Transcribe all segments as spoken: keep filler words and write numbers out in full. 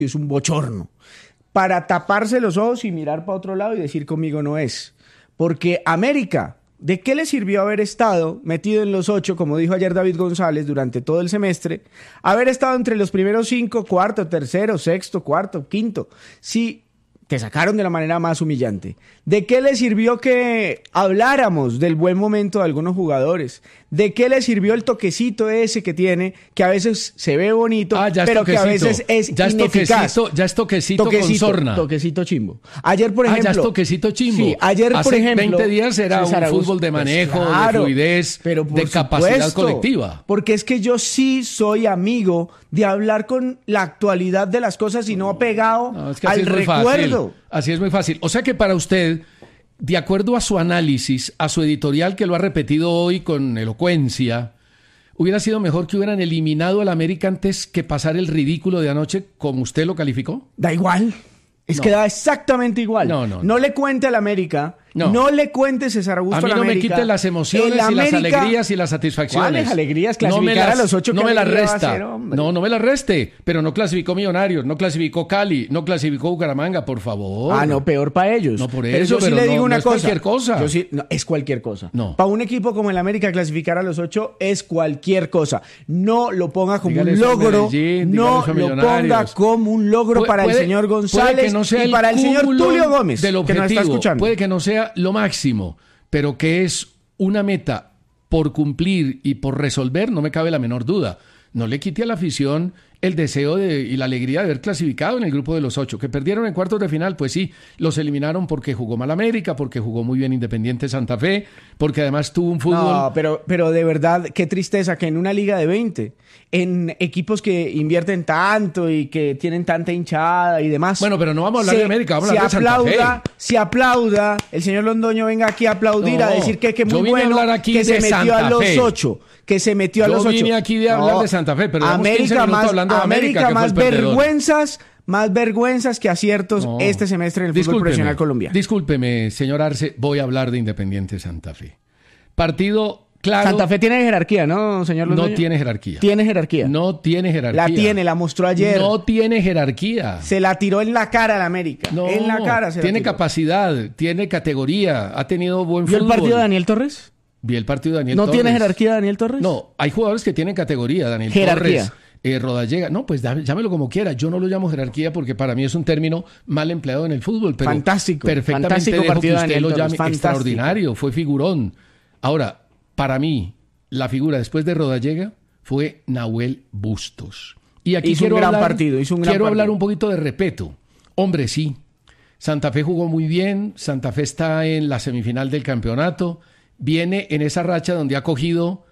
es un bochorno. Para taparse los ojos y mirar para otro lado y decir conmigo no es. Porque América, ¿de qué le sirvió haber estado metido en los ocho, como dijo ayer David González, durante todo el semestre? Haber estado entre los primeros cinco, cuarto, tercero, sexto, cuarto, quinto. Sí, te sacaron de la manera más humillante. ¿De qué le sirvió que habláramos del buen momento de algunos jugadores? ¿De qué le sirvió el toquecito ese que tiene, que a veces se ve bonito, ah, pero que a veces es ya ineficaz? Es toquecito, ya es toquecito, toquecito con sorna. Toquecito chimbo. Ayer, por ejemplo... Ah, ya es toquecito chimbo. Sí, ayer, Hace por ejemplo... veinte días era César un Augusto, fútbol de manejo, pues claro, de fluidez, pero por de capacidad supuesto, colectiva. Porque es que yo sí soy amigo de hablar con la actualidad de las cosas y no apegado no, es que al es recuerdo. Fácil. Así es muy fácil. O sea que para usted, de acuerdo a su análisis, a su editorial que lo ha repetido hoy con elocuencia, hubiera sido mejor que hubieran eliminado al América antes que pasar el ridículo de anoche, como usted lo calificó. Da igual. Es no. que da exactamente igual. No, no, no. no le cuente al América, no, no le cuente César Augusto a mí al no América. me quite las emociones América, y las alegrías y las satisfacciones. ¿Cuáles alegrías? Clasificar no me las, a los ocho. No me las resta. Hacer, no, no me las reste. Pero no clasificó Millonarios, no clasificó Cali, no clasificó Bucaramanga, por favor. Ah, no, peor para ellos. No por pero eso, yo sí pero le no, digo una no es cosa. cualquier cosa. Yo sí, no, es cualquier cosa. No. Para un equipo como el América clasificar a los ocho es cualquier cosa. No lo ponga como dígale un logro. Medellín, no lo ponga como un logro Pu- para puede, el señor González puede que no sea y para el, el señor Tulio Gómez, del objetivo, que nos está escuchando. Puede que no sea lo máximo, pero que es una meta por cumplir y por resolver, no me cabe la menor duda. No le quite a la afición el deseo de, y la alegría de haber clasificado en el grupo de los ocho. Que perdieron en cuartos de final, pues sí, los eliminaron porque jugó mal América, porque jugó muy bien Independiente Santa Fe, porque además tuvo un fútbol... No, pero, pero de verdad, qué tristeza que en una liga de veinte, en equipos que invierten tanto y que tienen tanta hinchada y demás... Bueno, pero no vamos a hablar se, de América, vamos a hablar de Santa aplauda, Fe. Se aplauda, el señor Londoño venga aquí a aplaudir, no, a decir que, que muy yo vine bueno, a hablar aquí que de se metió Santa a los Fe. ocho. Que se metió a Yo los ocho. Yo vine aquí de hablar no, de Santa Fe, pero América más, hablando de América, América que más fue el perdedor. vergüenzas, más vergüenzas que aciertos no. este semestre en el fútbol profesional colombiano. Discúlpeme, señor Arce, voy a hablar de Independiente Santa Fe. Partido claro. Santa Fe tiene jerarquía, ¿no, señor Londoño? No tiene jerarquía. Tiene jerarquía. No tiene jerarquía. La tiene, la mostró ayer. No tiene jerarquía. Se la tiró en la cara al América. No, en la cara se tiene la tiró. capacidad, tiene categoría, ha tenido buen ¿Vio fútbol. el partido de Daniel Torres? Vi el partido de Daniel ¿No Torres. tiene jerarquía Daniel Torres? No, hay jugadores que tienen categoría. Daniel jerarquía. Torres, eh, Rodallega. No, pues llámelo como quiera. Yo no lo llamo jerarquía porque para mí es un término mal empleado en el fútbol. Pero fantástico. Perfectamente fantástico dejo partido que usted Daniel lo Torres, llame fantástico. extraordinario. Fue figurón. Ahora, para mí, la figura después de Rodallega fue Nahuel Bustos. Y aquí hizo quiero un gran hablar, partido. Hizo un gran quiero partido. hablar un poquito de respeto. Hombre, sí. Santa Fe jugó muy bien. Santa Fe está en la semifinal del campeonato. Viene en esa racha donde ha cogido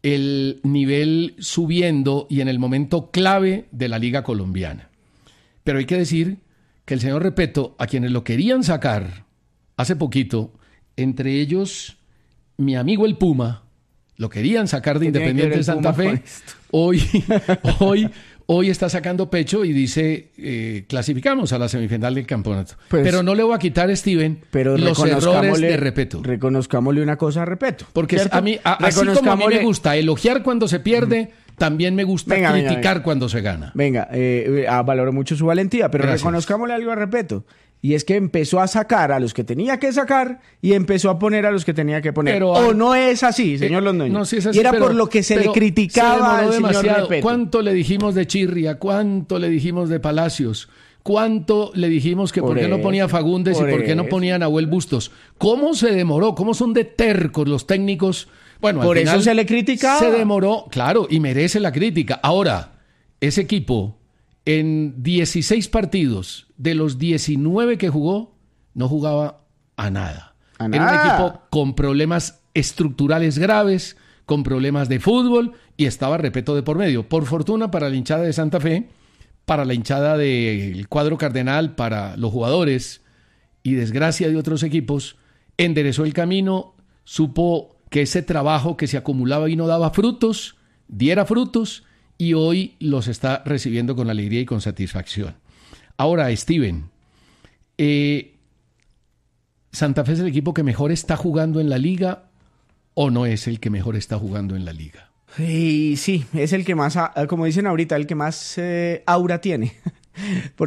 el nivel subiendo y en el momento clave de la Liga Colombiana. Pero hay que decir que el señor Repeto, a quienes lo querían sacar hace poquito, entre ellos mi amigo el Puma, lo querían sacar de Independiente Santa Fe, hoy, hoy, hoy está sacando pecho y dice, eh, clasificamos a la semifinal del campeonato. Pues, pero no le voy a quitar, Steven, pero los errores de Repeto. Reconozcámosle una cosa a Repeto. Porque a mí, a, así como a mí me gusta elogiar cuando se pierde, mm. también me gusta venga, criticar venga, venga. cuando se gana. Venga, eh, eh, valoro mucho su valentía, pero Gracias. reconozcámosle algo a Repeto. Y es que empezó a sacar a los que tenía que sacar y empezó a poner a los que tenía que poner. Pero, o no es así, señor eh, Londoño. No, sí es así, y era pero, por lo que se le criticaba se al señor demasiado. Repeto. ¿Cuánto le dijimos de Chirria? ¿Cuánto le dijimos de Palacios? ¿Cuánto le dijimos que por, por qué no ponía Fagundes por y por qué no ponía Nahuel Bustos? ¿Cómo se demoró? ¿Cómo son de tercos los técnicos? Bueno, por al final eso se le criticaba. Se demoró, claro, y merece la crítica. Ahora, ese equipo en dieciséis partidos de los diecinueve que jugó, no jugaba a nada. A nada. Era un equipo con problemas estructurales graves, con problemas de fútbol y estaba Repeto de por medio. Por fortuna para la hinchada de Santa Fe, para la hinchada del cuadro cardenal, para los jugadores y desgracia de otros equipos, enderezó el camino, supo que ese trabajo que se acumulaba y no daba frutos, diera frutos y hoy los está recibiendo con alegría y con satisfacción. Ahora, Steven, eh, ¿Santa Fe es el equipo que mejor está jugando en la liga o no es el que mejor está jugando en la liga? Sí, sí, es el que más, como dicen ahorita, el que más eh, aura tiene. Por